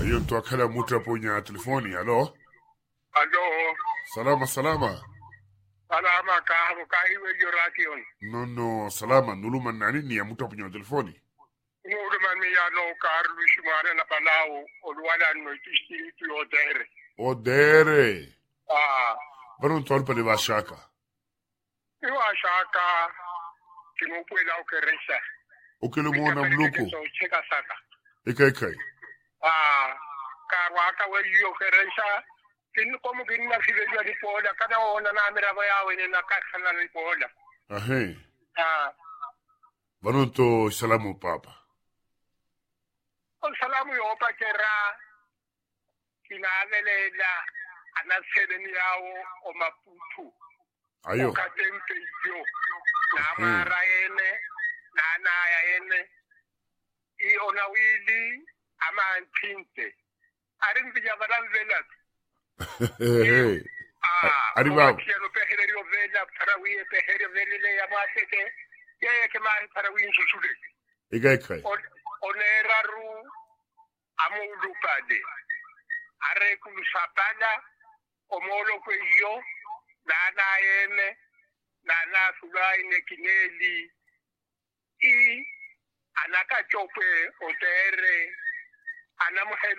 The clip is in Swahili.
Hiyo mtu akala mutra ponya telefoni. Halo. Alo. Salama salama. Salama ka iwe yoration. No salama nuluma nani ni ya mutra ponya telefoni. Nuluma mi ya no Carlos Shimare na Palau oluwala no tisti tu odere. Odere. Bano tolpa le bashaka. Iwa shaka kimupuela ukeresa. Ukele muona mluku. So cheka saka. Ikai. Karwaka we yokeresa. Kin como kin na filelua di pola kada ona na mera bayawe ni na kakana ni pola. Ahe. Bano to salamu papa. Salamu yo pa kera kinavelela anaseleni yawo o Maputo. Ayo. Katempe yo. Na mara ene na ya ene I ona wili ama antinte. Arin bija vadan velat. Arriba. Kiano pehere yo vela parawi pehere velile ya matete. Yeye kema parawi nsusude. Ikai. Oneraru amulupade. Are kulusapana omolo kwe yo nana ene nana sugai ne kineli I anaka chope otere anamuhe